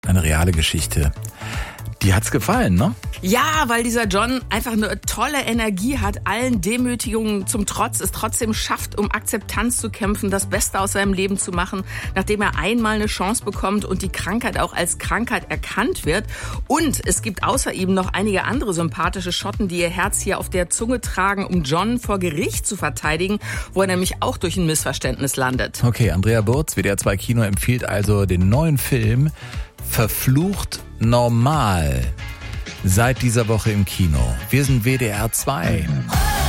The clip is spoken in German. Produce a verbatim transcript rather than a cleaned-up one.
Eine reale Geschichte. Die hat's gefallen, ne? Ja, weil dieser John einfach eine tolle Energie hat, allen Demütigungen zum Trotz, es trotzdem schafft, um Akzeptanz zu kämpfen, das Beste aus seinem Leben zu machen, nachdem er einmal eine Chance bekommt und die Krankheit auch als Krankheit erkannt wird. Und es gibt außer ihm noch einige andere sympathische Schotten, die ihr Herz hier auf der Zunge tragen, um John vor Gericht zu verteidigen, wo er nämlich auch durch ein Missverständnis landet. Okay, Andrea Burz, W D R zwei Kino, empfiehlt also den neuen Film Verflucht normal. Seit dieser Woche im Kino. Wir sind W D R zwei.